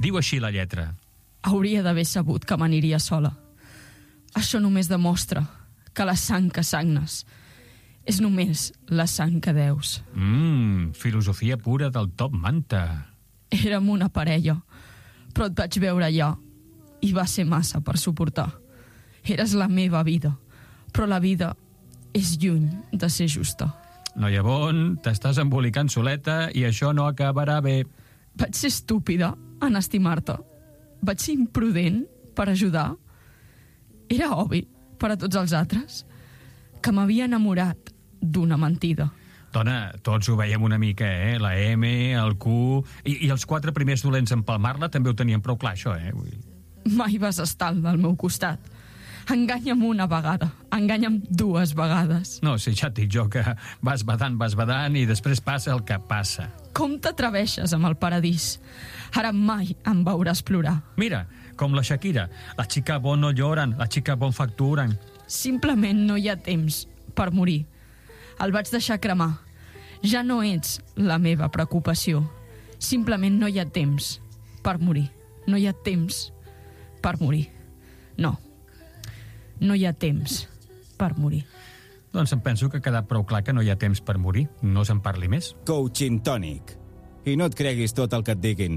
Diu així la lletra. Hauria d'haver sabut que m'aniria sola. Això només demostra que la sang que sagnes és només la sang que deus. Filosofia pura del top manta. Érem una parella, però et vaig veure allà i va ser massa per suportar. Eres la meva vida, però la vida és lluny de ser justa. Noia bon, t'estàs embolicant soleta i això no acabarà bé. Vaig ser estúpida en estimar-te. Vaig ser imprudent per ajudar. Era obvi per a tots els altres que m'havia enamorat d'una mentida. Dona, tots ho veiem una mica, La M, el Q... I els 4 primers dolents en palmar-la també ho tenien prou clar, això, Mai vas estar al meu costat. Enganya'm una vegada, enganya'm 2 vegades. No, si ja et dic jo que vas badant i després passa el que passa. Com t'atreveixes amb el paradís? Ara mai em veuràs plorar. Mira, com la Shakira. La chica bon no lloren, la chica bon facturen. Simplement no hi ha temps per morir. El vaig deixar cremar. Ja no ets la meva preocupació. Simplement no hi ha temps per morir. No hi ha temps per morir. No. No hi ha temps per morir. Doncs em penso que ha quedat prou clar que no hi ha temps per morir. No se'n parli més. Coaching Tònic. I no et creguis tot el que et diguin.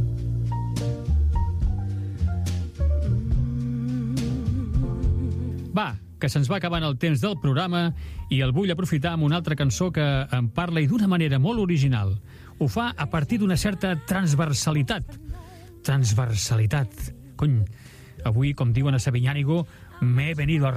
Va, que se'ns va acabant el temps del programa i el vull aprofitar amb una altra cançó que en parla i d'una manera molt original. Ho fa a partir d'una certa transversalitat. Transversalitat. Cony, avui, com diuen a Sabinyànigo, m'he venido a